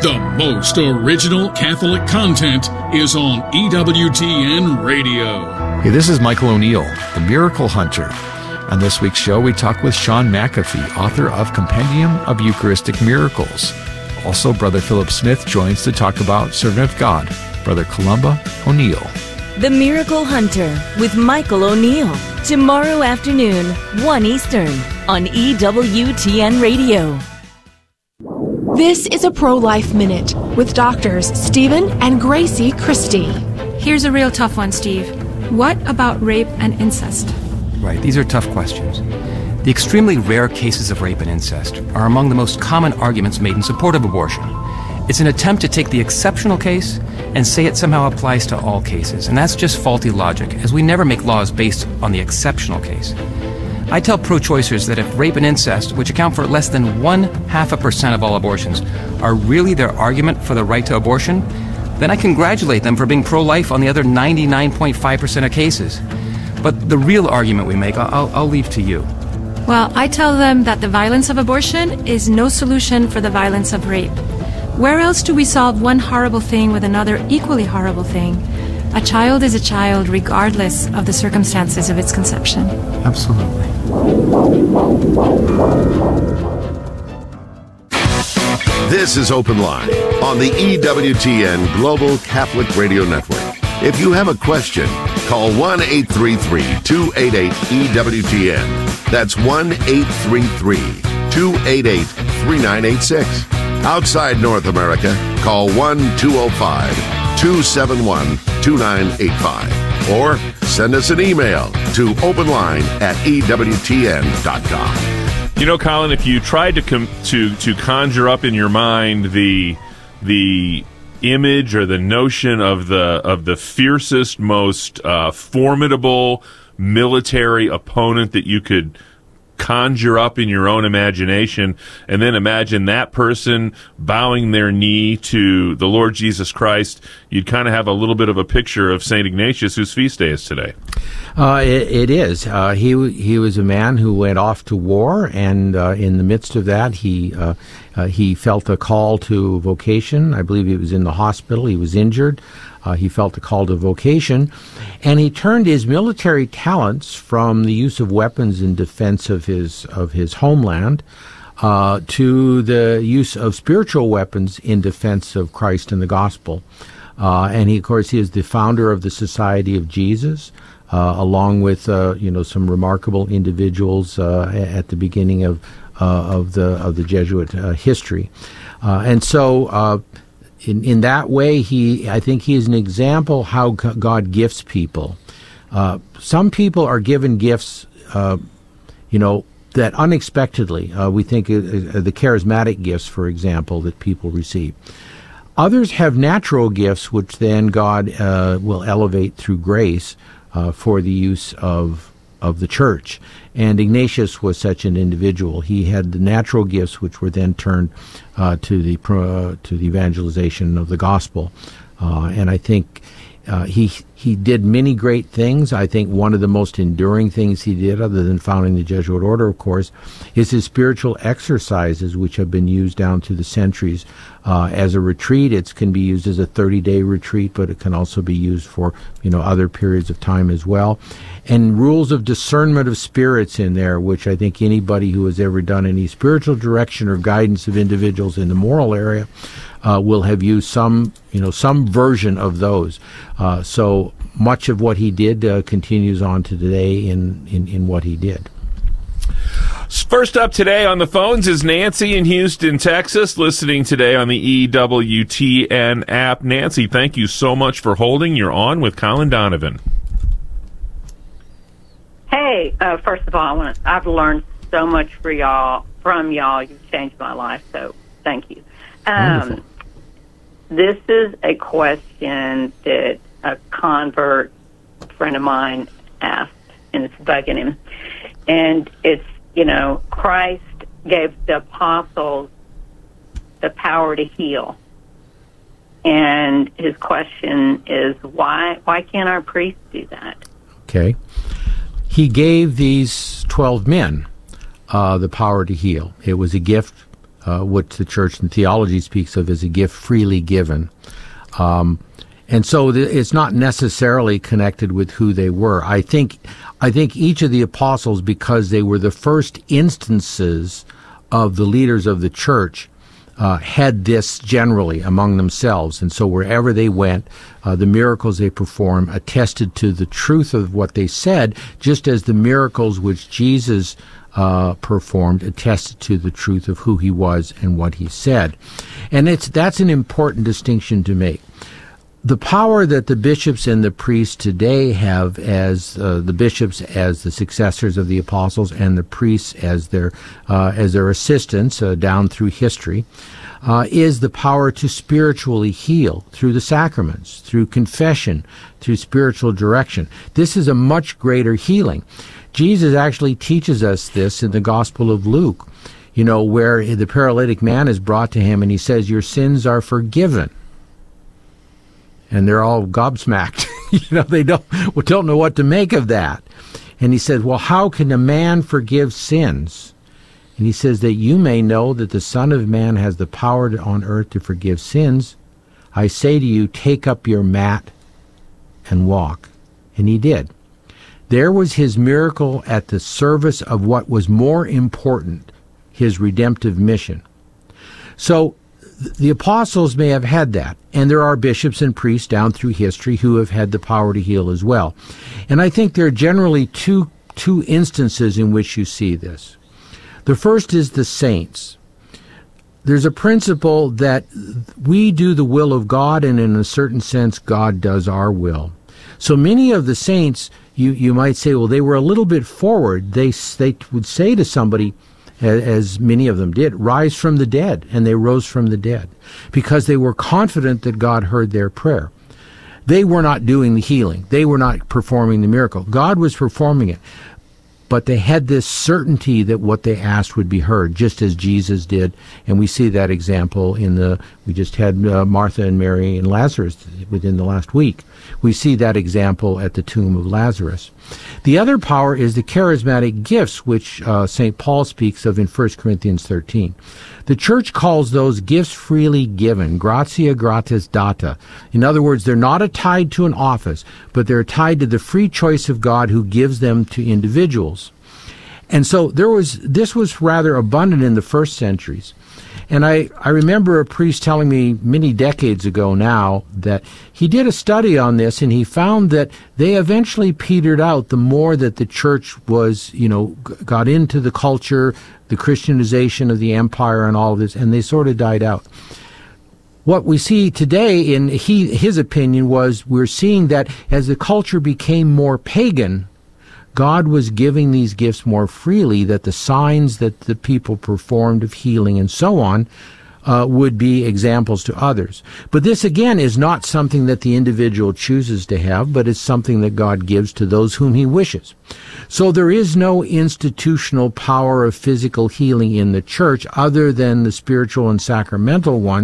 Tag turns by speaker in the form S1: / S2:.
S1: The most original Catholic content is on EWTN Radio.
S2: Hey, this is Michael O'Neill, the Miracle Hunter. On this week's show, we talk with Sean McAfee, author of Compendium of Eucharistic Miracles. Also, Brother Philip Smith joins to talk about Servant of God, Brother Columba O'Neill.
S3: The Miracle Hunter with Michael O'Neill. Tomorrow afternoon, 1 Eastern, on EWTN Radio.
S4: This is a Pro-Life Minute with doctors Stephen and Gracie Christie.
S5: Here's a real tough one, Steve. What about rape and incest?
S6: Right, these are tough questions. The extremely rare cases of rape and incest are among the most common arguments made in support of abortion. It's an attempt to take the exceptional case and say it somehow applies to all cases, and that's just faulty logic, as we never make laws based on the exceptional case. I tell pro-choicers that if rape and incest, which account for less than 0.5% of all abortions, are really their argument for the right to abortion, then I congratulate them for being pro-life on the other 99.5% of cases. But the real argument we make, I'll leave to you.
S5: Well, I tell them that the violence of abortion is no solution for the violence of rape. Where else do we solve one horrible thing with another equally horrible thing? A child is a child regardless of the circumstances of its conception.
S6: Absolutely.
S7: This is Open Line on the EWTN Global Catholic Radio Network. If you have a question, call 1-833-288-EWTN. That's 1-833-288-3986. Outside North America, call 1-205-271-2985. Or send us an email to openline@EWTN.com.
S8: You know, Colin, if you tried to conjure up in your mind the image or the notion of the fiercest, most formidable military opponent that you could conjure up in your own imagination, and then imagine that person bowing their knee to the Lord Jesus Christ, you'd kind of have a little bit of a picture of St. Ignatius, whose feast day is today.
S9: It is. He was a man who went off to war, and in the midst of that, he felt a call to vocation. I believe he was in the hospital. He was injured. He felt a call to vocation, and he turned his military talents from the use of weapons in defense of his homeland to the use of spiritual weapons in defense of Christ and the gospel. And he, of course, he is the founder of the Society of Jesus, along with some remarkable individuals at the beginning of the Jesuit history, and so. In that way, I think he is an example how God gifts people. Some people are given gifts, that unexpectedly. We think the charismatic gifts, for example, that people receive. Others have natural gifts, which then God will elevate through grace for the use of the church. And Ignatius was such an individual. He had the natural gifts, which were then turned to the evangelization of the gospel. And I think he did many great things. I think one of the most enduring things he did, other than founding the Jesuit order, of course, is his spiritual exercises, which have been used down through the centuries as a retreat. It can be used as a 30-day retreat, but it can also be used for other periods of time as well. And rules of discernment of spirits in there, which I think anybody who has ever done any spiritual direction or guidance of individuals in the moral area will have used some version of those. So much of what he did continues on to today in what he did.
S8: First up today on the phones is Nancy in Houston, Texas, listening today on the EWTN app. Nancy, thank you so much for holding. You're on with Colin Donovan.
S10: Hey, first of all, I've learned so much from y'all. You've changed my life, so thank you. This is a question that a convert friend of mine asked, and it's bugging him. And it's, Christ gave the apostles the power to heal. And his question is, why can't our priests do that?
S9: Okay. He gave these 12 men the power to heal. It was a gift what the church in theology speaks of as a gift freely given. And so it's not necessarily connected with who they were. I think each of the apostles, because they were the first instances of the leaders of the church, had this generally among themselves. And so wherever they went, the miracles they performed attested to the truth of what they said, just as the miracles which Jesus performed attested to the truth of who he was and what he said. And that's an important distinction to make. The power that the bishops and the priests today have as the bishops as the successors of the apostles and the priests as their assistants down through history is the power to spiritually heal through the sacraments, through confession, through spiritual direction. This is a much greater healing. Jesus actually teaches us this in the Gospel of Luke, where the paralytic man is brought to him and he says, "Your sins are forgiven." And they're all gobsmacked. They don't know what to make of that. And he says, "Well, how can a man forgive sins?" And he says, "That you may know that the Son of Man has the power on earth to forgive sins. I say to you, take up your mat and walk." And he did. There was his miracle at the service of what was more important, his redemptive mission. So the apostles may have had that, and there are bishops and priests down through history who have had the power to heal as well. And I think there are generally two instances in which you see this. The first is the saints. There's a principle that we do the will of God, and in a certain sense, God does our will. So many of the saints, you might say, well, they were a little bit forward. They would say to somebody, as many of them did, rise from the dead, and they rose from the dead because they were confident that God heard their prayer. They were not doing the healing. They were not performing the miracle. God was performing it. But they had this certainty that what they asked would be heard, just as Jesus did. And we see that example we just had Martha and Mary and Lazarus within the last week. We see that example at the tomb of Lazarus. The other power is the charismatic gifts, which St. Paul speaks of in 1 Corinthians 13. The church calls those gifts freely given, gratia gratis data. In other words, they're not tied to an office, but they're tied to the free choice of God who gives them to individuals. And so this was rather abundant in the first centuries. And I remember a priest telling me many decades ago now that he did a study on this, and he found that they eventually petered out the more that the church was, got into the culture, the Christianization of the empire and all of this, and they sort of died out. What we see today, in his opinion, was we're seeing that as the culture became more pagan, God was giving these gifts more freely, that the signs that the people performed of healing and so on would be examples to others. But this, again, is not something that the individual chooses to have, but it's something that God gives to those whom he wishes. So there is no institutional power of physical healing in the church other than the spiritual and sacramental one.